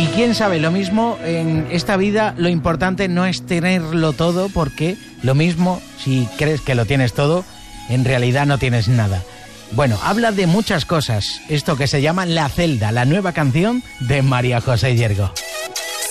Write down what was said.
Y quién sabe, lo mismo en esta vida, lo importante no es tenerlo todo, porque lo mismo, si crees que lo tienes todo, en realidad no tienes nada. Bueno, habla de muchas cosas, esto que se llama La Celda, la nueva canción de María José Yergo.